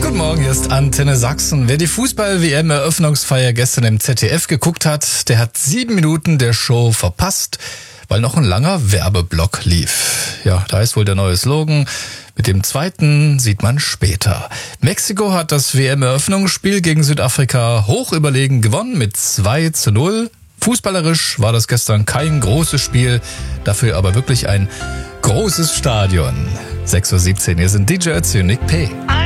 Guten Morgen, hier ist Antenne Sachsen. Wer die Fußball-WM-Eröffnungsfeier gestern im ZDF geguckt hat, der hat 7 Minuten der Show verpasst, weil noch ein langer Werbeblock lief. Ja, da ist wohl der neue Slogan: Mit dem zweiten sieht man später. Mexiko hat das WM-Eröffnungsspiel gegen Südafrika hoch überlegen gewonnen mit 2:0. Fußballerisch war das gestern kein großes Spiel, dafür aber wirklich ein großes Stadion. 6:17 Uhr, hier sind DJ Ötzi und Nick P.